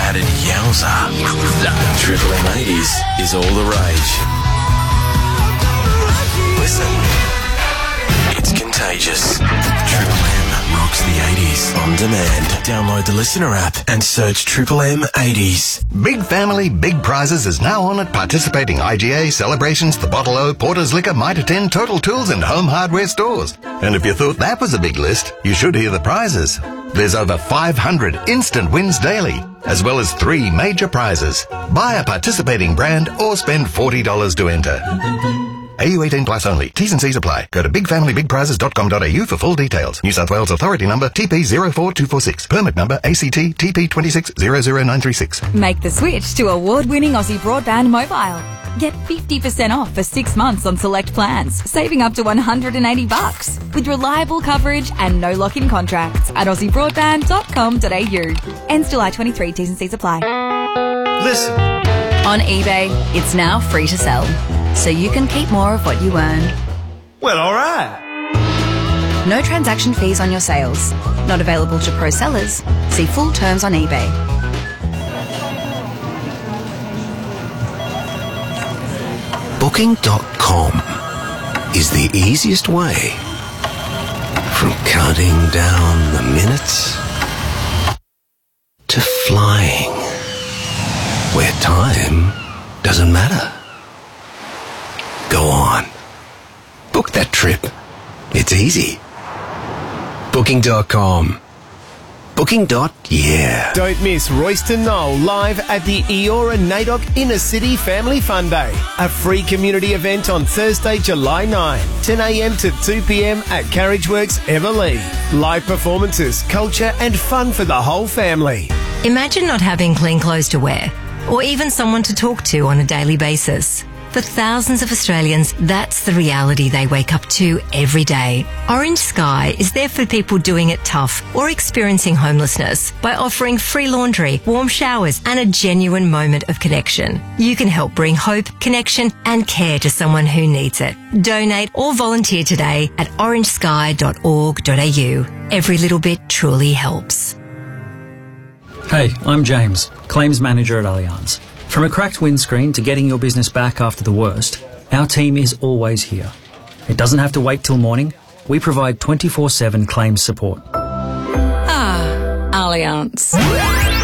added yowza. Triple M 80s is all the rage. Listen, it's contagious. Triple M rocks the 80s on demand. Download the Listener app and search Triple M 80s. Big Family, Big Prizes is now on at participating IGA, Celebrations, The Bottle O, Porter's Liquor, Mitre 10, Total Tools and Home Hardware stores. And if you thought that was a big list, you should hear the prizes. There's over 500 instant wins daily, as well as 3 major prizes. Buy a participating brand or spend $40 to enter. AU 18 plus only. T's and C's apply. Go to bigfamilybigprizes.com.au for full details. New South Wales Authority number TP04246. Permit number ACT TP2600936. Make the switch to award-winning Aussie Broadband Mobile. Get 50% off for 6 months on select plans, saving up to $180 with reliable coverage and no lock-in contracts at aussiebroadband.com.au. Ends July 23. T's and C's apply. Listen. On eBay, it's now free to sell, so you can keep more of what you earn. Well, all right. No transaction fees on your sales. Not available to pro sellers. See full terms on eBay. Booking.com is the easiest way. From counting down the minutes to flying, where time doesn't matter. Go on. Book that trip. It's easy. Booking.com. Booking.yeah. Don't miss Royston Knoll live at the Eora NAIDOC Inner City Family Fun Day, a free community event on Thursday, July 9, 10 a.m. to 2 p.m. at Carriageworks Everleigh. Live performances, culture and fun for the whole family. Imagine not having clean clothes to wear, or even someone to talk to on a daily basis. For thousands of Australians, that's the reality they wake up to every day. Orange Sky is there for people doing it tough or experiencing homelessness by offering free laundry, warm showers and a genuine moment of connection. You can help bring hope, connection and care to someone who needs it. Donate or volunteer today at orangesky.org.au. Every little bit truly helps. Hey, I'm James, Claims Manager at Allianz. From a cracked windscreen to getting your business back after the worst, our team is always here. It doesn't have to wait till morning. We provide 24/7 claims support. Allianz.